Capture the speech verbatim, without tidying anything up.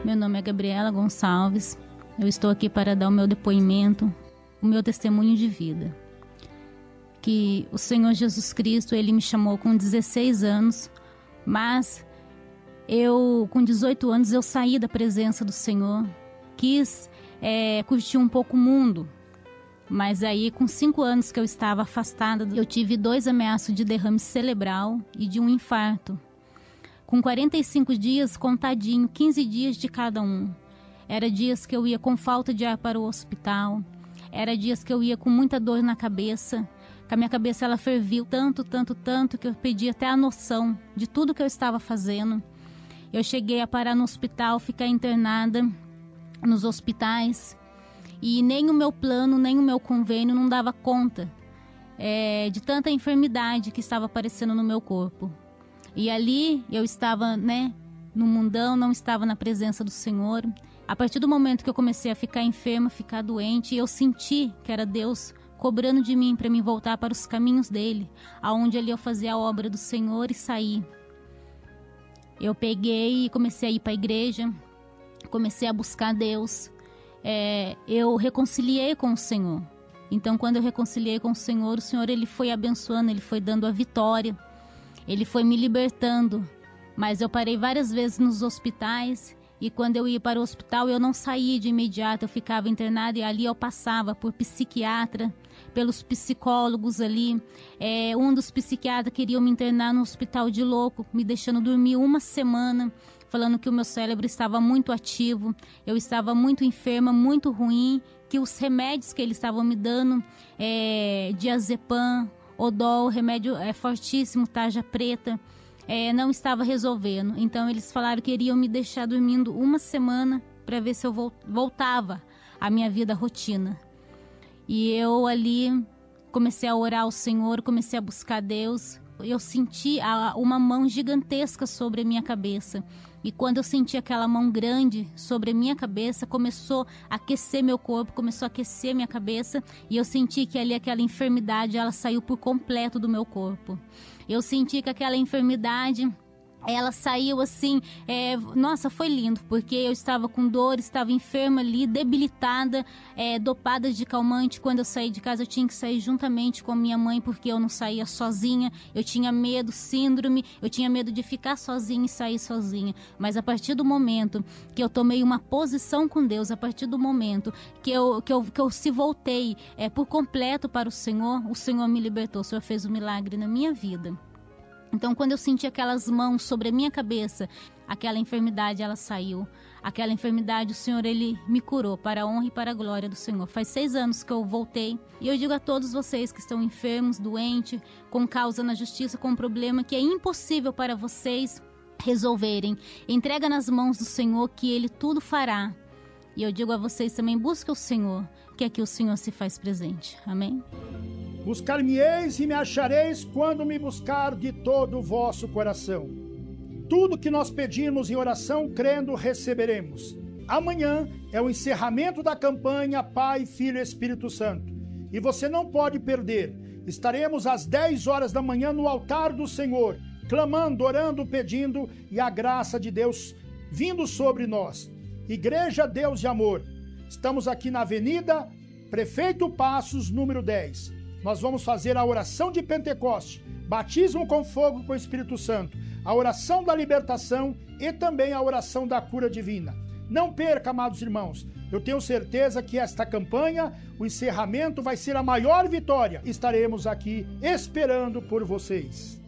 Meu nome é Gabriela Gonçalves. Eu estou aqui para dar o meu depoimento, o meu testemunho de vida. Que o Senhor Jesus Cristo, Ele me chamou com dezesseis anos, mas eu, com dezoito anos, eu saí da presença do Senhor. Quis é, curtir um pouco o mundo. Mas aí, com cinco anos que eu estava afastada, eu tive dois ameaços de derrame cerebral e de um infarto. Com quarenta e cinco dias, contadinho, quinze dias de cada um. Era dias que eu ia com falta de ar para o hospital. Era dias que eu ia com muita dor na cabeça. Que a minha cabeça ela ferviu tanto, tanto, tanto, que eu perdi até a noção de tudo que eu estava fazendo. Eu cheguei a parar no hospital, ficar internada nos hospitais. E nem o meu plano, nem o meu convênio não dava conta é, de tanta enfermidade que estava aparecendo no meu corpo. E ali eu estava, né, no mundão, não estava na presença do Senhor. A partir do momento que eu comecei a ficar enferma, ficar doente, eu senti que era Deus cobrando de mim para me voltar para os caminhos dele, aonde ali eu fazia a obra do Senhor e saí. Eu peguei e comecei a ir para a igreja, comecei a buscar Deus. É, eu reconciliei com o Senhor. Então, quando eu reconciliei com o Senhor, o Senhor ele foi abençoando, ele foi dando a vitória. Ele foi me libertando, mas eu parei várias vezes nos hospitais e quando eu ia para o hospital eu não saía de imediato, eu ficava internada e ali eu passava por psiquiatra, pelos psicólogos ali. É, um dos psiquiatras queria me internar no hospital de louco, me deixando dormir uma semana, falando que o meu cérebro estava muito ativo, eu estava muito enferma, muito ruim, que os remédios que eles estavam me dando, é, diazepam, Odol, remédio é fortíssimo, tarja preta, é, não estava resolvendo. Então eles falaram que iriam me deixar dormindo uma semana para ver se eu voltava à minha vida rotina. E eu ali comecei a orar ao Senhor, comecei a buscar Deus. Eu senti a, uma mão gigantesca sobre a minha cabeça. E quando eu senti aquela mão grande sobre a minha cabeça, começou a aquecer meu corpo, começou a aquecer minha cabeça. E eu senti que ali aquela enfermidade, ela saiu por completo do meu corpo. Eu senti que aquela enfermidade, ela saiu assim, é, nossa, foi lindo, porque eu estava com dor, estava enferma ali, debilitada, é, dopada de calmante. Quando eu saí de casa, eu tinha que sair juntamente com a minha mãe, porque eu não saía sozinha, eu tinha medo, síndrome, eu tinha medo de ficar sozinha e sair sozinha. Mas a partir do momento que eu tomei uma posição com Deus, a partir do momento que eu, que eu, que eu se voltei é, por completo para o Senhor, o Senhor me libertou, o Senhor fez um milagre na minha vida. Então, quando eu senti aquelas mãos sobre a minha cabeça, aquela enfermidade, ela saiu. Aquela enfermidade, o Senhor, Ele me curou para a honra e para a glória do Senhor. Faz seis anos que eu voltei. E eu digo a todos vocês que estão enfermos, doentes, com causa na justiça, com um problema que é impossível para vocês resolverem. Entrega nas mãos do Senhor que Ele tudo fará. E eu digo a vocês também, busque o Senhor, que aqui o Senhor se faz presente. Amém? Buscar-me-eis e me achareis quando me buscar de todo o vosso coração. Tudo que nós pedirmos em oração, crendo, receberemos. Amanhã é o encerramento da campanha Pai, Filho e Espírito Santo. E você não pode perder. Estaremos às dez horas da manhã no altar do Senhor, clamando, orando, pedindo e a graça de Deus vindo sobre nós. Igreja Deus de Amor. Estamos aqui na Avenida Prefeito Passos, número dez. Nós vamos fazer a oração de Pentecoste, batismo com fogo com o Espírito Santo, a oração da libertação e também a oração da cura divina. Não perca, amados irmãos. Eu tenho certeza que esta campanha, o encerramento vai ser a maior vitória. Estaremos aqui esperando por vocês.